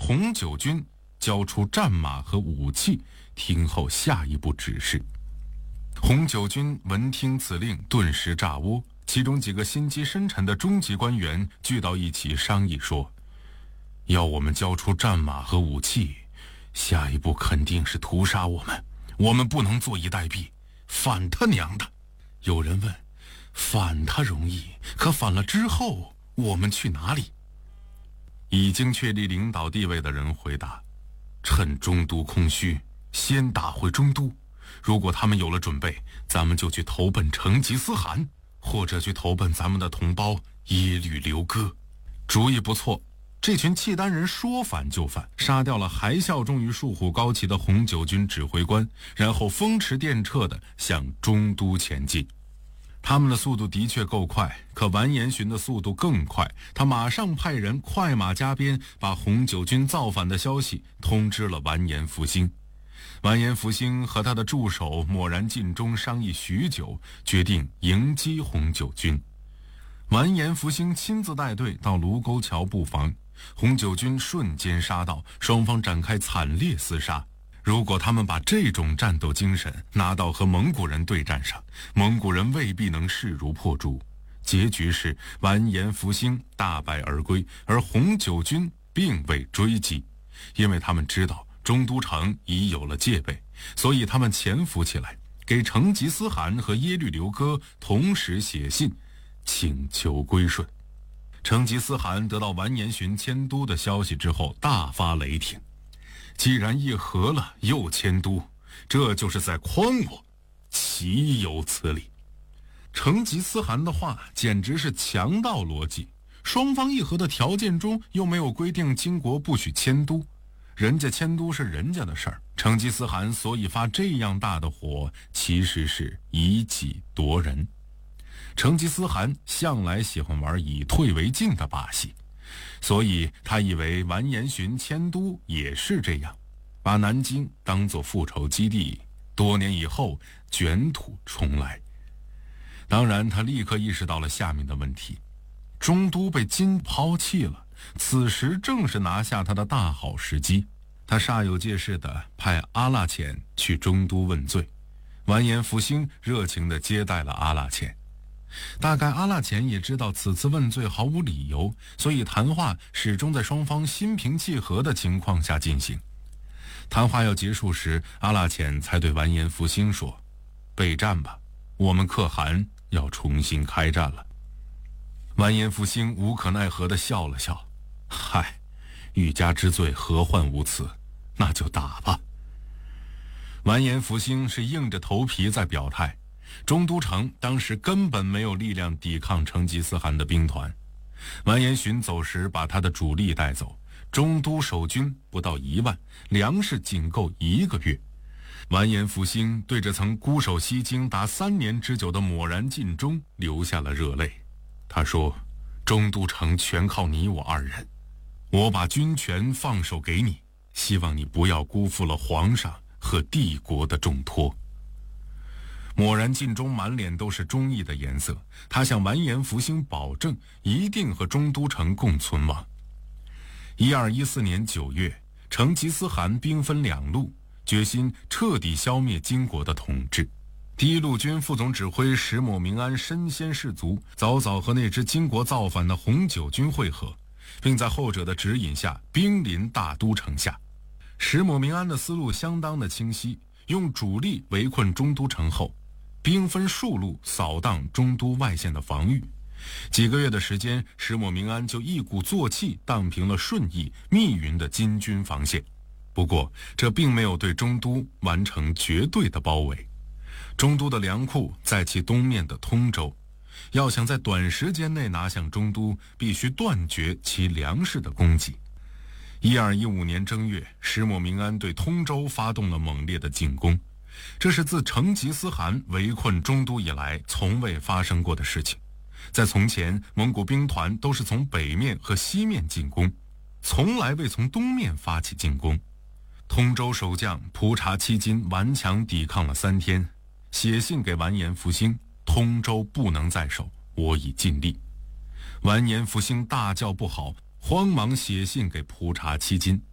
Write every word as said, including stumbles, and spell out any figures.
红九军交出战马和武器，听候下一步指示。红九军闻听此令，顿时炸窝，其中几个心机深沉的中级官员聚到一起商议说，要我们交出战马和武器，下一步肯定是屠杀我们，我们不能坐以待毙，反他娘的！有人问，反他容易，可反了之后我们去哪里？已经确立领导地位的人回答，趁中都空虚，先打回中都，如果他们有了准备，咱们就去投奔成吉思汗，或者去投奔咱们的同胞耶律刘哥。主意不错。这群契丹人说反就反，杀掉了还效忠于树虎高旗的红九军指挥官，然后风驰电掣地向中都前进。他们的速度的确够快，可完颜寻的速度更快，他马上派人快马加鞭，把红九军造反的消息通知了完颜复兴。完颜复兴和他的助手蓦然尽忠商议许久，决定迎击红九军。完颜复兴亲自带队到卢沟桥布防，红九军瞬间杀到，双方展开惨烈厮杀。如果他们把这种战斗精神拿到和蒙古人对战上，蒙古人未必能势如破竹。结局是完颜复兴大败而归，而红九军并未追击，因为他们知道中都城已有了戒备，所以他们潜伏起来，给成吉思汗和耶律刘哥同时写信请求归顺。成吉思汗得到完颜寻迁都的消息之后，大发雷霆，既然议和了又迁都，这就是在诓我，岂有此理！成吉思汗的话简直是强盗逻辑，双方议和的条件中又没有规定金国不许迁都，人家迁都是人家的事儿，成吉思汗所以发这样大的火，其实是以己夺人。成吉思汗向来喜欢玩以退为进的把戏，所以他以为完颜寻迁都也是这样，把南京当作复仇基地，多年以后卷土重来。当然他立刻意识到了下面的问题，中都被金抛弃了，此时正是拿下他的大好时机。他煞有介事地派阿剌遣去中都问罪，完颜复兴热情地接待了阿剌遣。大概阿剌遣也知道此次问罪毫无理由，所以谈话始终在双方心平气和的情况下进行。谈话要结束时，阿剌遣才对完颜复兴说，备战吧，我们可汗要重新开战了。完颜复兴无可奈何地笑了笑，嗨，欲加之罪何患无辞，那就打吧。完颜复兴是硬着头皮在表态，中都城当时根本没有力量抵抗成吉思汗的兵团。完颜寻走时把他的主力带走，中都守军不到一万，粮食仅够一个月。完颜复兴对着曾孤守西京达三年之久的蓦然尽忠流下了热泪。他说，中都城全靠你我二人，我把军权放手给你，希望你不要辜负了皇上和帝国的重托。蓦然尽忠满脸都是忠义的颜色，他向完颜复兴保证一定和中都城共存亡。一二一四年九月，成吉思汗兵分两路，决心彻底消灭金国的统治。第一路军副总指挥石抹明安身先士卒，早早和那支金国造反的红九军会合，并在后者的指引下兵临大都城下。石抹明安的思路相当的清晰，用主力围困中都城后，兵分数路扫荡中都外线的防御。几个月的时间，石抹明安就一鼓作气荡平了顺义、密云的金军防线。不过这并没有对中都完成绝对的包围。中都的粮库在其东面的通州，要想在短时间内拿下中都，必须断绝其粮食的供给。一二一五年正月，石抹明安对通州发动了猛烈的进攻，这是自成吉思汗围困中都以来从未发生过的事情。在从前，蒙古兵团都是从北面和西面进攻，从来未从东面发起进攻。通州守将蒲察期金顽强抵抗了三天，写信给完颜复兴，通州不能再守，我已尽力。完颜复兴大叫不好，慌忙写信给蒲察期金，